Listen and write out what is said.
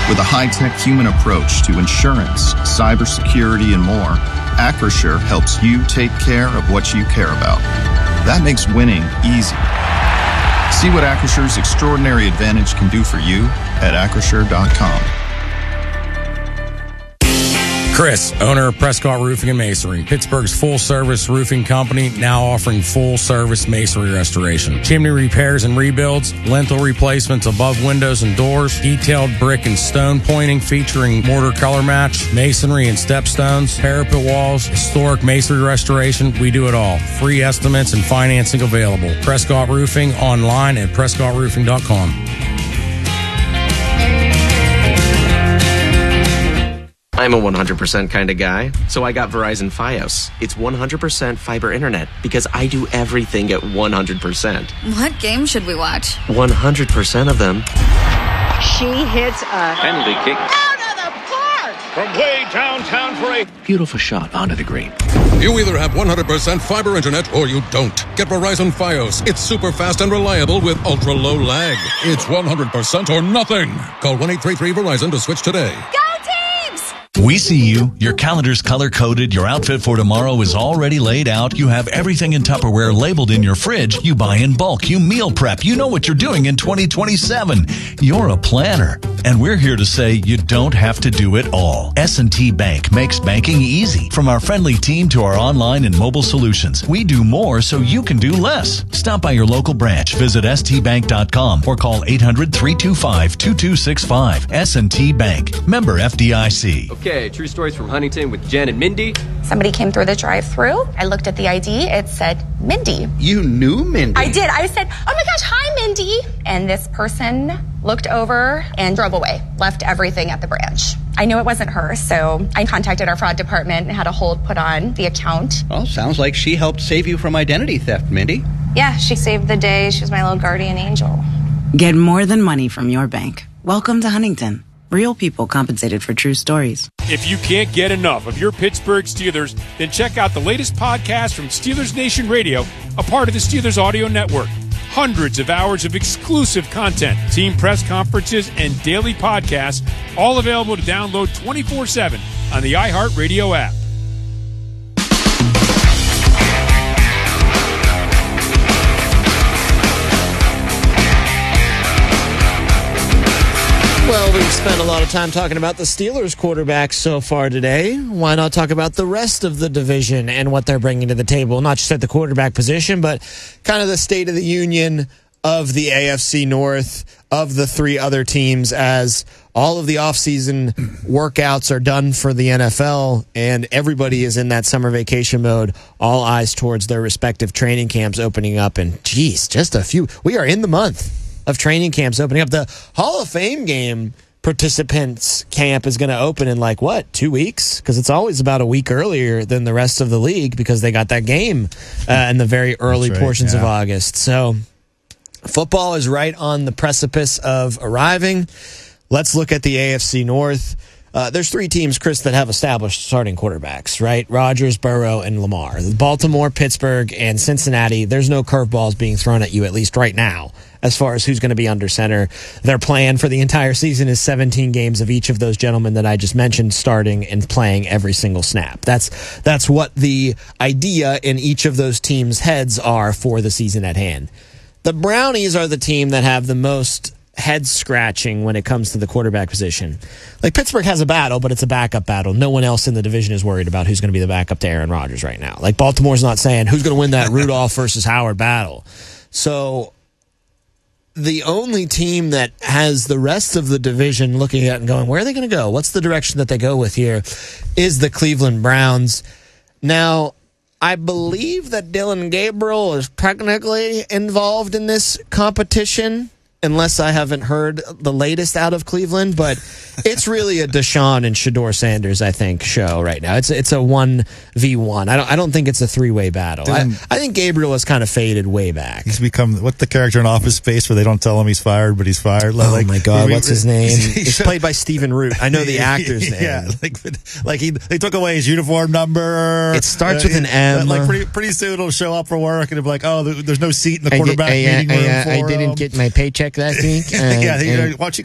With a high-tech human approach to insurance, cybersecurity, and more, Acrisure helps you take care of what you care about. That makes winning easy. See what Acrisure's extraordinary advantage can do for you at Acrisure.com. Chris, owner of Prescott Roofing and Masonry, Pittsburgh's full-service roofing company, now offering full-service masonry restoration, chimney repairs and rebuilds, lintel replacements above windows and doors, detailed brick and stone pointing featuring mortar color match, masonry and stepstones, parapet walls, historic masonry restoration. We do it all. Free estimates and financing available. Prescott Roofing online at PrescottRoofing.com. I'm a 100% kind of guy, so I got Verizon Fios. It's 100% fiber internet because I do everything at 100%. What game should we watch? 100% of them. She hits a penalty kick out of the park from way downtown for a beautiful shot onto the green. You either have 100% fiber internet or you don't. Get Verizon Fios. It's super fast and reliable with ultra low lag. It's 100% or nothing. Call 1-833-VERIZON to switch today. Go Teams! We see you. Your calendar's color-coded. Your outfit for tomorrow is already laid out. You have everything in Tupperware labeled in your fridge. You buy in bulk. You meal prep. You know what you're doing in 2027. You're a planner. And we're here to say you don't have to do it all. S&T Bank makes banking easy. From our friendly team to our online and mobile solutions, we do more so you can do less. Stop by your local branch. Visit stbank.com or call 800-325-2265. S&T Bank. Member FDIC. Okay, true stories from Huntington with Jen and Mindy. Somebody came through the drive-thru. I looked at the ID. It said Mindy. You knew Mindy? I did. I said, oh my gosh, hi, Mindy. And this person looked over and drove away, left everything at the branch. I knew it wasn't her, so I contacted our fraud department and had a hold put on the account. Well, sounds like she helped save you from identity theft, Mindy. Yeah, she saved the day. She was my little guardian angel. Get more than money from your bank. Welcome to Huntington. Real people compensated for true stories. If you can't get enough of your Pittsburgh Steelers, then check out the latest podcast from Steelers Nation Radio, a part of the Steelers Audio Network. Hundreds of hours of exclusive content, team press conferences, and daily podcasts, all available to download 24/7 on the iHeartRadio app. Well, we've spent a lot of time talking about the Steelers quarterbacks so far today. Why not talk about the rest of the division and what they're bringing to the table? Not just at the quarterback position, but kind of the state of the union of the AFC North, of the three other teams, as all of the offseason workouts are done for the NFL and everybody is in that summer vacation mode, all eyes towards their respective training camps opening up. And geez, just a few. We are in the month of training camps opening up. The Hall of Fame game participants camp is going to open in 2 weeks? Because it's always about a week earlier than the rest of the league because they got that game in the very early portions of August. So football is right on the precipice of arriving. Let's look at the AFC North. There's three teams, Chris, that have established starting quarterbacks, right? Rodgers, Burrow, and Lamar. Baltimore, Pittsburgh, and Cincinnati, there's no curveballs being thrown at you, at least right now, as far as who's going to be under center. Their plan for the entire season is 17 games of each of those gentlemen that I just mentioned starting and playing every single snap. That's what the idea in each of those teams' heads are for the season at hand. The Brownies are the team that have the most head scratching when it comes to the quarterback position. Pittsburgh has a battle, but it's a backup battle. No one else in the division is worried about who's going to be the backup to Aaron Rodgers right now. Baltimore's not saying who's going to win that Rudolph versus Howard battle. So the only team that has the rest of the division looking at and going, where are they going to go? What's the direction that they go with here is the Cleveland Browns. Now, I believe that Dylan Gabriel is technically involved in this competition, unless I haven't heard the latest out of Cleveland, but it's really a Deshaun and Shedeur Sanders, I think, show right now. It's a 1v1. I don't think it's a three-way battle. I think Gabriel has kind of faded way back. He's become, what's the character in Office Space where they don't tell him he's fired, but he's fired? Oh my God, what's his name? It's played by Stephen Root. I know the actor's name. Yeah, they took away his uniform number. It starts with an M. Pretty soon it'll show up for work and it'll be like, oh, there's no seat in the quarterback meeting room for I didn't get my paycheck last week. Why don't you